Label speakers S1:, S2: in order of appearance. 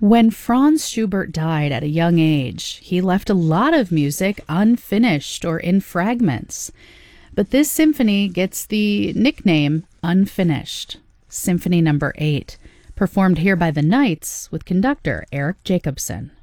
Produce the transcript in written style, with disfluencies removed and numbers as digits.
S1: When Franz Schubert died at a young age, he left a lot of music unfinished or in fragments. But this symphony gets the nickname Unfinished. Symphony Number 8, performed here by the Knights with conductor Eric Jacobson.